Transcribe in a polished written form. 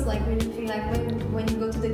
like really feel like when you go to the